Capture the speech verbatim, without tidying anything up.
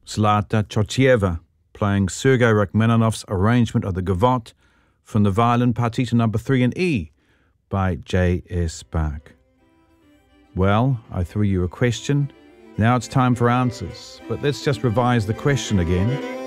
Zlata Chochieva, playing Sergei Rachmaninoff's arrangement of the Gavotte from the violin Partita number three in E by J S Bach. Well, I threw you a question. Now it's time for answers, but let's just revise the question again.